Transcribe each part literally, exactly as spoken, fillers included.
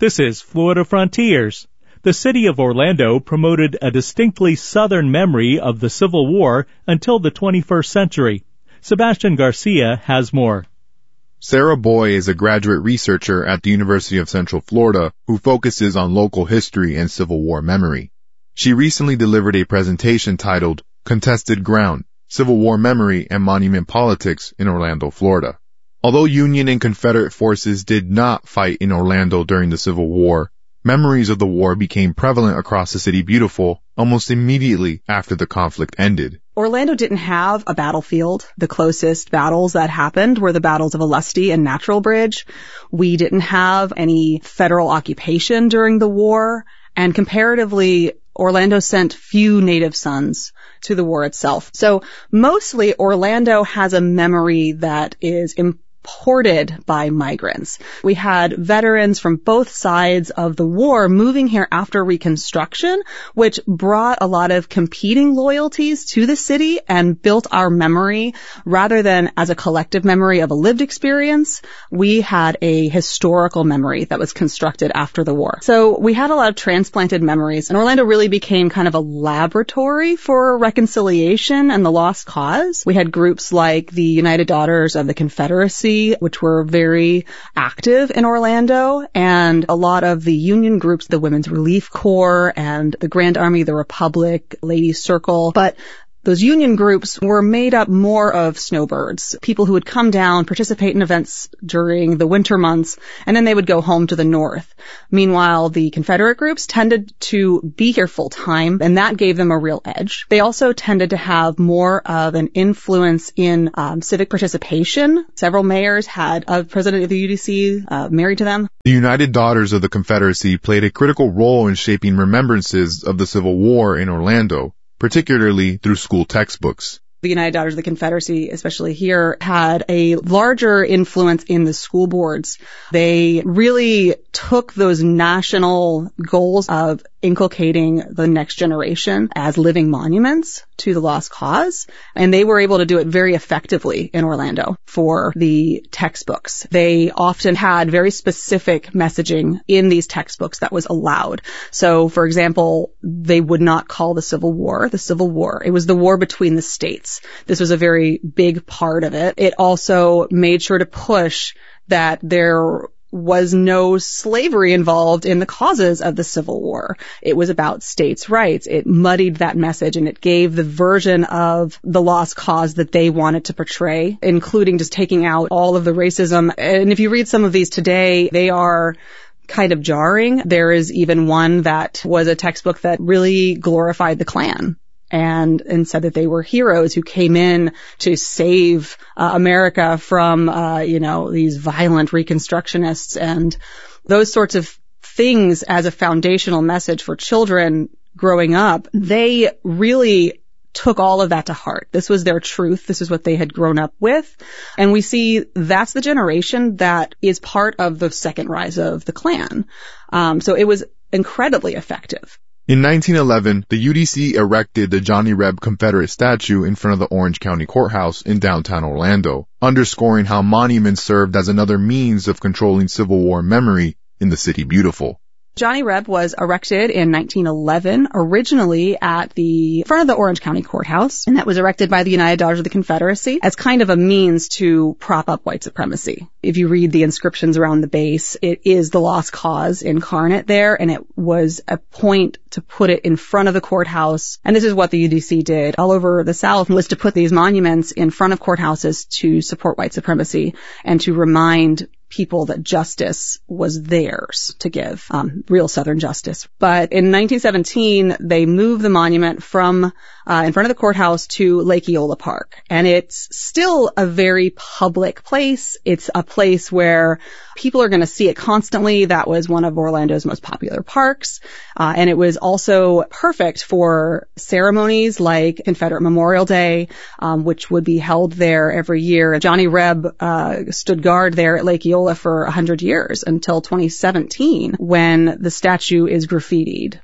This is Florida Frontiers. The city of Orlando promoted a distinctly Southern memory of the Civil War until the twenty-first century. Sebastian Garcia has more. Sarah Boy is a graduate researcher at the University of Central Florida who focuses on local history and Civil War memory. She recently delivered a presentation titled Contested Ground, Civil War Memory and Monument Politics in Orlando, Florida. Although Union and Confederate forces did not fight in Orlando during the Civil War, memories of the war became prevalent across the city beautiful almost immediately after the conflict ended. Orlando didn't have a battlefield. The closest battles that happened were the battles of Olustee and Natural Bridge. We didn't have any federal occupation during the war, and comparatively, Orlando sent few native sons to the war itself. So mostly Orlando has a memory that is important. Imported by migrants. We had veterans from both sides of the war moving here after Reconstruction, which brought a lot of competing loyalties to the city and built our memory rather than as a collective memory of a lived experience. We had a historical memory that was constructed after the war. So we had a lot of transplanted memories, and Orlando really became kind of a laboratory for reconciliation and the lost cause. We had groups like the United Daughters of the Confederacy, which were very active in Orlando, and a lot of the union groups, the Women's Relief Corps and the Grand Army, the Republic, Ladies Circle. But those union groups were made up more of snowbirds, people who would come down, participate in events during the winter months, and then they would go home to the north. Meanwhile, the Confederate groups tended to be here full time, and that gave them a real edge. They also tended to have more of an influence in um, civic participation. Several mayors had a president of the U D C uh, married to them. The United Daughters of the Confederacy played a critical role in shaping remembrances of the Civil War in Orlando, particularly through school textbooks. The United Daughters of the Confederacy, especially here, had a larger influence in the school boards. They really took those national goals of inculcating the next generation as living monuments to the lost cause, and they were able to do it very effectively in Orlando for the textbooks. They often had very specific messaging in these textbooks that was allowed. So, for example, they would not call the Civil War the Civil War. It was the war between the states. This was a very big part of it. It also made sure to push that there was no slavery involved in the causes of the Civil War. It was about states' rights. It muddied that message, and it gave the version of the lost cause that they wanted to portray, including just taking out all of the racism. And if you read some of these today, they are kind of jarring. There is even one that was a textbook that really glorified the Klan. And, and said that they were heroes who came in to save uh, America from, uh, you know, these violent Reconstructionists, and those sorts of things as a foundational message for children growing up. They really took all of that to heart. This was their truth. This is what they had grown up with. And we see that's the generation that is part of the second rise of the Klan. Um, so it was incredibly effective. In nineteen eleven, the U D C erected the Johnny Reb Confederate statue in front of the Orange County Courthouse in downtown Orlando, underscoring how monuments served as another means of controlling Civil War memory in the city beautiful. Johnny Reb was erected in nineteen eleven, originally at the front of the Orange County Courthouse, and that was erected by the United Daughters of the Confederacy as kind of a means to prop up white supremacy. If you read the inscriptions around the base, it is the lost cause incarnate there, and it was a point to put it in front of the courthouse. And this is what the U D C did all over the South, was to put these monuments in front of courthouses to support white supremacy and to remind people that justice was theirs to give, um, real Southern justice. But in nineteen seventeen, they moved the monument from uh, in front of the courthouse to Lake Eola Park. And it's still a very public place. It's a place where people are going to see it constantly. That was one of Orlando's most popular parks. Uh, and it was also perfect for ceremonies like Confederate Memorial Day, um, which would be held there every year. Johnny Reb uh, stood guard there at Lake Eola for one hundred years until twenty seventeen, when the statue is graffitied.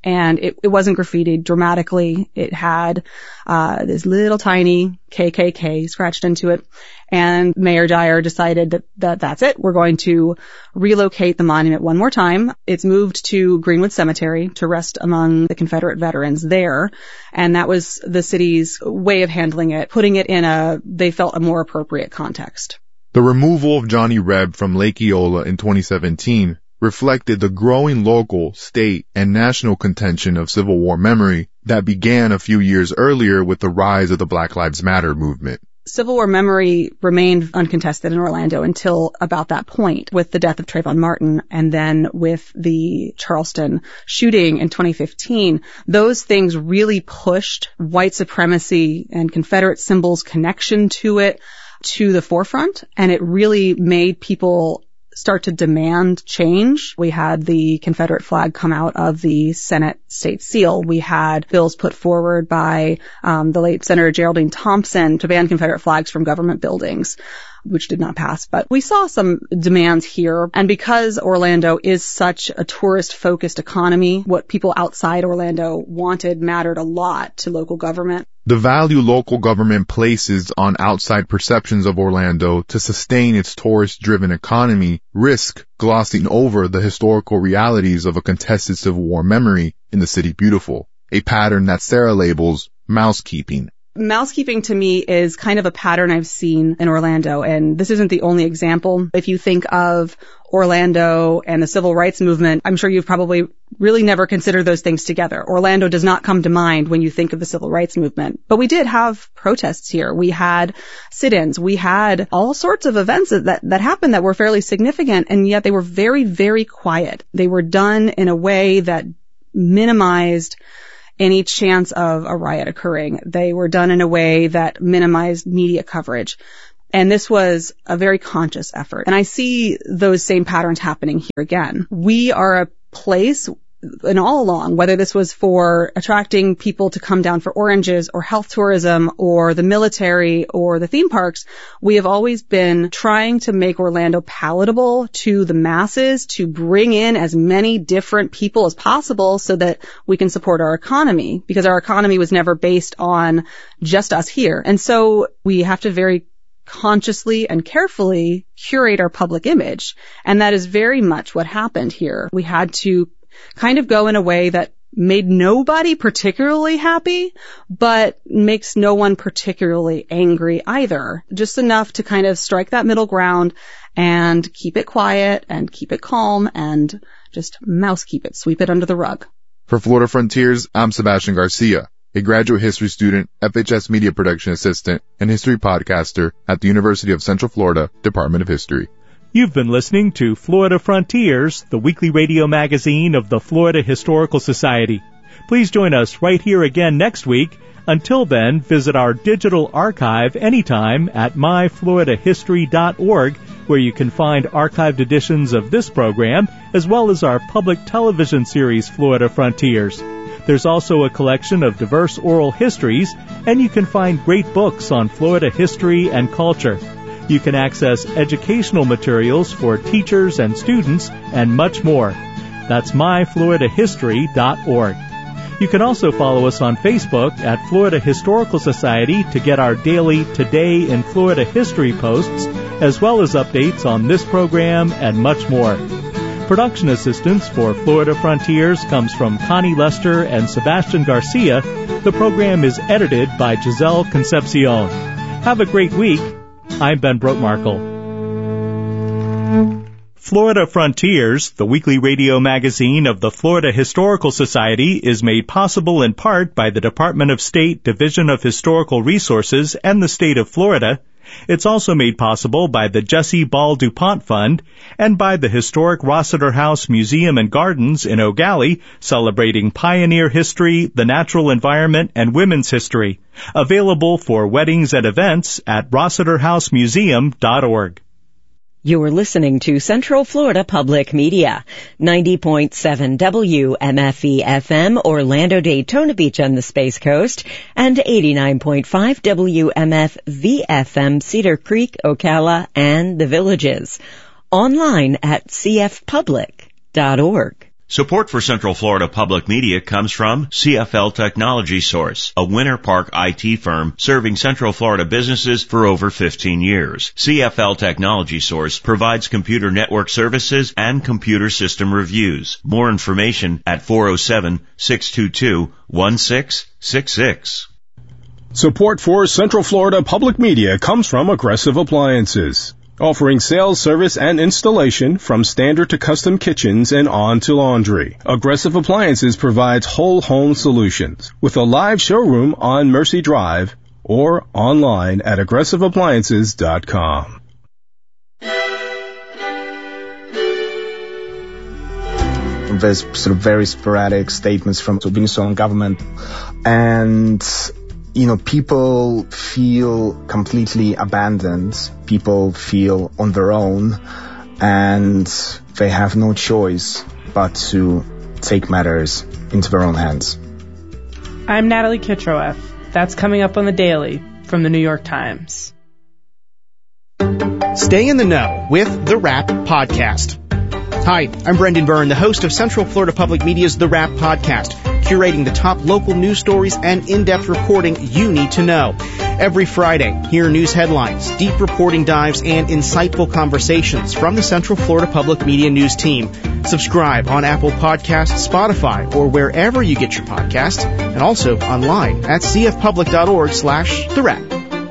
And it, it wasn't graffitied dramatically. It had uh this little tiny K K K scratched into it. And Mayor Dyer decided that, that that's it. We're going to relocate the monument one more time. It's moved to Greenwood Cemetery to rest among the Confederate veterans there. And that was the city's way of handling it, putting it in a, they felt, a more appropriate context. The removal of Johnny Reb from Lake Eola in twenty seventeen reflected the growing local, state, and national contention of Civil War memory that began a few years earlier with the rise of the Black Lives Matter movement. Civil War memory remained uncontested in Orlando until about that point, with the death of Trayvon Martin and then with the Charleston shooting in twenty fifteen. Those things really pushed white supremacy and Confederate symbols connection to it to the forefront, and it really made people start to demand change. We had the Confederate flag come out of the Senate State Seal. We had bills put forward by um, the late Senator Geraldine Thompson to ban Confederate flags from government buildings, which did not pass. But we saw some demands here. And because Orlando is such a tourist-focused economy, what people outside Orlando wanted mattered a lot to local government. The value local government places on outside perceptions of Orlando to sustain its tourist-driven economy risk glossing over the historical realities of a contested Civil War memory in the City Beautiful, a pattern that Sarah labels mousekeeping. Mousekeeping to me is kind of a pattern I've seen in Orlando, and this isn't the only example. If you think of Orlando and the civil rights movement, I'm sure you've probably really never considered those things together. Orlando does not come to mind when you think of the civil rights movement. But we did have protests here. We had sit-ins. We had all sorts of events that, that happened that were fairly significant, and yet they were very, very quiet. They were done in a way that minimized any chance of a riot occurring. They were done in a way that minimized media coverage. And this was a very conscious effort. And I see those same patterns happening here again. We are a place, and all along, whether this was for attracting people to come down for oranges or health tourism or the military or the theme parks, we have always been trying to make Orlando palatable to the masses, to bring in as many different people as possible so that we can support our economy, because our economy was never based on just us here. And so we have to very consciously and carefully curate our public image. And that is very much what happened here. We had to kind of go in a way that made nobody particularly happy, but makes no one particularly angry either. Just enough to kind of strike that middle ground and keep it quiet and keep it calm and just mouse keep it, sweep it under the rug. For Florida Frontiers, I'm Sebastian Garcia, a graduate history student, F H S media production assistant, and history podcaster at the University of Central Florida Department of History. You've been listening to Florida Frontiers, the weekly radio magazine of the Florida Historical Society. Please join us right here again next week. Until then, visit our digital archive anytime at my florida history dot org, where you can find archived editions of this program, as well as our public television series, Florida Frontiers. There's also a collection of diverse oral histories, and you can find great books on Florida history and culture. You can access educational materials for teachers and students, and much more. That's my florida history dot org. You can also follow us on Facebook at Florida Historical Society to get our daily Today in Florida History posts, as well as updates on this program and much more. Production assistance for Florida Frontiers comes from Connie Lester and Sebastian Garcia. The program is edited by Giselle Concepcion. Have a great week. I'm Ben Brotemarkle. Florida Frontiers, the weekly radio magazine of the Florida Historical Society, is made possible in part by the Department of State Division of Historical Resources and the state of Florida. It's also made possible by the Jesse Ball DuPont Fund and by the historic Rossiter House Museum and Gardens in Eau Gallie, celebrating pioneer history, the natural environment, and women's history. Available for weddings and events at rossiter house museum dot org. You're listening to Central Florida Public Media, ninety point seven W M F E F M, Orlando, Daytona Beach and the Space Coast, and eighty-nine point five W M F V F M, Cedar Creek, Ocala, and the Villages. Online at c f public dot org. Support for Central Florida Public Media comes from C F L Technology Source, a Winter Park I T firm serving Central Florida businesses for over fifteen years. C F L Technology Source provides computer network services and computer system reviews. More information at four oh seven, six two two, one six six six. Support for Central Florida Public Media comes from Aggressive Appliances, offering sales, service, and installation from standard to custom kitchens and on to laundry. Aggressive Appliances provides whole home solutions with a live showroom on Mercy Drive or online at aggressive appliances dot com. There's sort of very sporadic statements from the Venezuelan government, and you know, people feel completely abandoned. People feel on their own, and they have no choice but to take matters into their own hands. I'm Natalie Kitroeff. That's coming up on The Daily from the New York Times. Stay in the know with The Wrap Podcast. Hi, I'm Brendan Byrne, the host of Central Florida Public Media's The Wrap Podcast, curating the top local news stories and in-depth reporting you need to know. Every Friday, hear news headlines, deep reporting dives, and insightful conversations from the Central Florida Public Media News team. Subscribe on Apple Podcasts, Spotify, or wherever you get your podcasts, and also online at cfpublic.org slash The Wrap.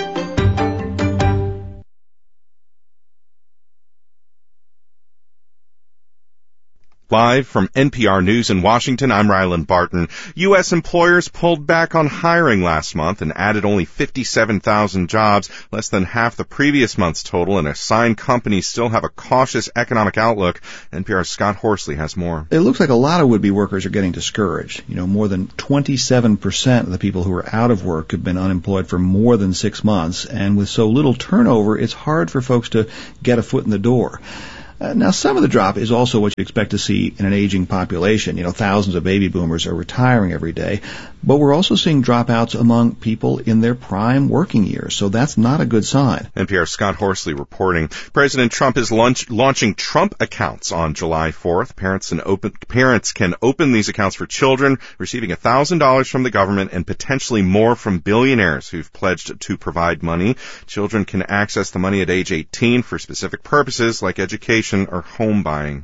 Live from N P R News in Washington, I'm Ryland Barton. U S employers pulled back on hiring last month and added only fifty-seven thousand jobs, less than half the previous month's total, and assigned companies still have a cautious economic outlook. N P R's Scott Horsley has more. It looks like a lot of would-be workers are getting discouraged. You know, more than twenty-seven percent of the people who are out of work have been unemployed for more than six months, and with so little turnover, it's hard for folks to get a foot in the door. Uh, now, some of the drop is also what you expect to see in an aging population. You know, thousands of baby boomers are retiring every day. But we're also seeing dropouts among people in their prime working years, so that's not a good sign. N P R's Scott Horsley reporting. President Trump is launch, launching Trump accounts on July fourth. Parents, and open, parents can open these accounts for children, receiving one thousand dollars from the government and potentially more from billionaires who've pledged to provide money. Children can access the money at age eighteen for specific purposes like education or home buying.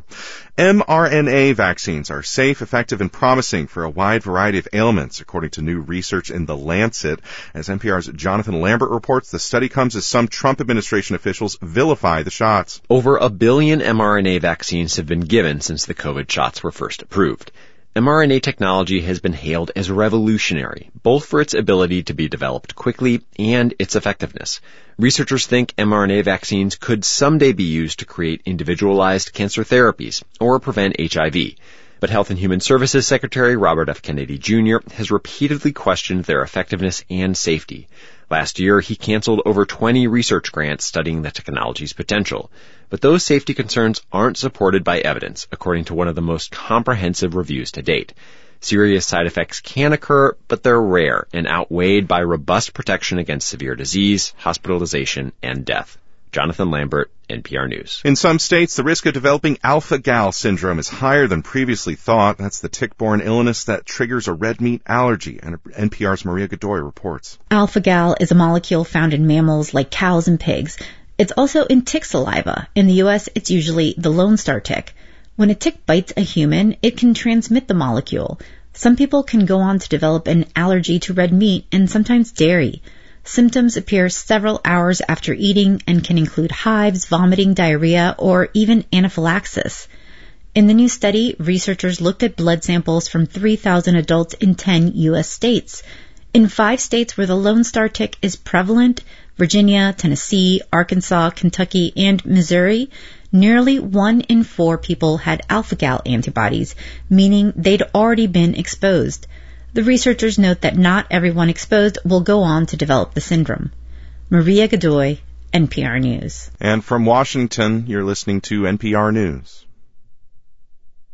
mRNA vaccines are safe, effective, and promising for a wide variety of ailments, according to new research in The Lancet. As N P R's Jonathan Lambert reports, the study comes as some Trump administration officials vilify the shots. Over a billion mRNA vaccines have been given since the COVID shots were first approved. mRNA technology has been hailed as revolutionary, both for its ability to be developed quickly and its effectiveness. Researchers think mRNA vaccines could someday be used to create individualized cancer therapies or prevent H I V. But Health and Human Services Secretary Robert F. Kennedy Junior has repeatedly questioned their effectiveness and safety. Last year, he canceled over twenty research grants studying the technology's potential. But those safety concerns aren't supported by evidence, according to one of the most comprehensive reviews to date. Serious side effects can occur, but they're rare and outweighed by robust protection against severe disease, hospitalization, and death. Jonathan Lambert, N P R News. In some states, the risk of developing alpha-gal syndrome is higher than previously thought. That's the tick-borne illness that triggers a red meat allergy. And N P R's Maria Godoy reports. Alpha-gal is a molecule found in mammals like cows and pigs. It's also in tick saliva. In the U S, it's usually the Lone Star tick. When a tick bites a human, it can transmit the molecule. Some people can go on to develop an allergy to red meat and sometimes dairy. Symptoms appear several hours after eating and can include hives, vomiting, diarrhea, or even anaphylaxis. In the new study, researchers looked at blood samples from three thousand adults in ten U S states. In five states where the Lone Star tick is prevalent, Virginia, Tennessee, Arkansas, Kentucky, and Missouri, nearly one in four people had alpha-gal antibodies, meaning they'd already been exposed. The researchers note that not everyone exposed will go on to develop the syndrome. Maria Godoy, N P R News. And from Washington, you're listening to N P R News.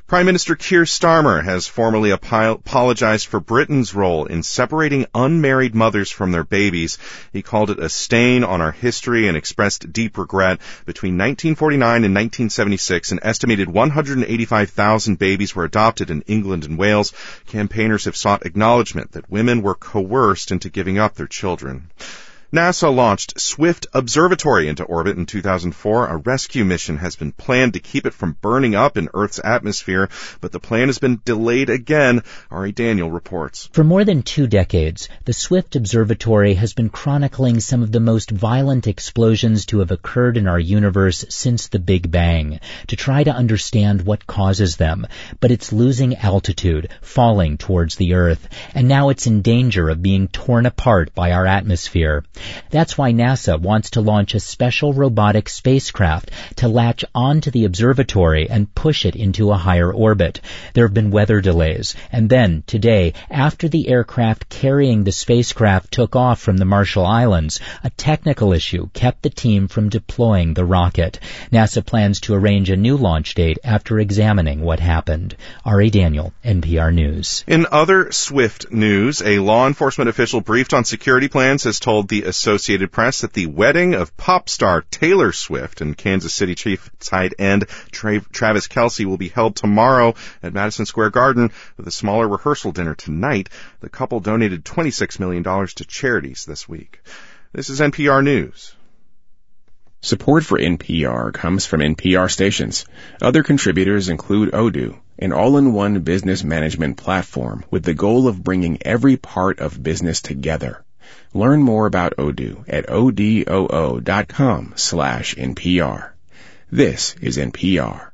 Prime Minister Keir Starmer has formally apologized for Britain's role in separating unmarried mothers from their babies. He called it a stain on our history and expressed deep regret. Between nineteen forty-nine and nineteen seventy-six, an estimated one hundred eighty-five thousand babies were adopted in England and Wales. Campaigners have sought acknowledgement that women were coerced into giving up their children. NASA launched Swift Observatory into orbit in two thousand four. A rescue mission has been planned to keep it from burning up in Earth's atmosphere, but the plan has been delayed again. Ari Daniel reports. For more than two decades, the Swift Observatory has been chronicling some of the most violent explosions to have occurred in our universe since the Big Bang, to try to understand what causes them. But it's losing altitude, falling towards the Earth, and now it's in danger of being torn apart by our atmosphere. That's why NASA wants to launch a special robotic spacecraft to latch onto the observatory and push it into a higher orbit. There have been weather delays, and then, today, after the aircraft carrying the spacecraft took off from the Marshall Islands, a technical issue kept the team from deploying the rocket. NASA plans to arrange a new launch date after examining what happened. Ari Daniel, N P R News. In other Swift news, a law enforcement official briefed on security plans has told the Associated Press that the wedding of pop star Taylor Swift and Kansas City Chiefs tight end Tra- Travis Kelce will be held tomorrow at Madison Square Garden with a smaller rehearsal dinner tonight. The couple donated twenty-six million dollars to charities this week. This is N P R News. Support for N P R comes from N P R stations. Other contributors include Odoo, an all-in-one business management platform with the goal of bringing every part of business together. Learn more about Odoo at odoo dot com slash N P R. This is N P R.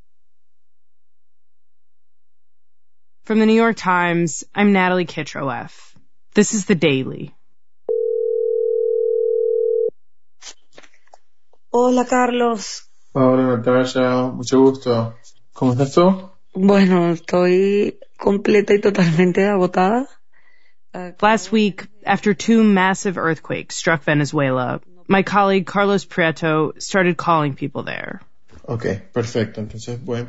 From the New York Times, I'm Natalie Kitroeff. This is The Daily. Hola, Carlos. Hola, Natasha. Mucho gusto. ¿Cómo estás tú? Bueno, estoy completa y totalmente agotada. Last week, after two massive earthquakes struck Venezuela, my colleague Carlos Prieto started calling people there. Okay, perfecto. Entonces voy a